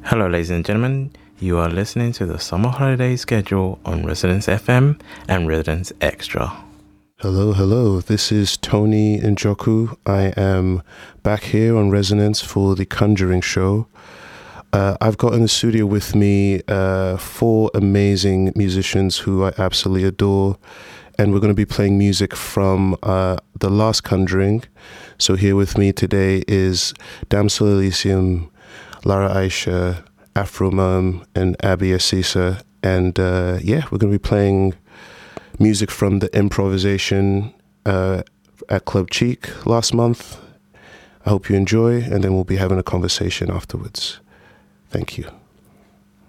Hello, ladies and gentlemen. You are listening to the summer holiday schedule on Residence FM and Residence Extra. Hello. This is Tony Njoku. I am back here on Resonance for the Conjuring show. I've got in the studio with me 4 amazing musicians who I absolutely adore, and we're going to be playing music from The Last Conjuring. So here with me today is Damsel Elysium, Lara Aisha, Afro Mum, and Abby Asisa. And we're going to be playing music from the improvisation at Club Cheek last month. I hope you enjoy, and then we'll be having a conversation afterwards. Thank you.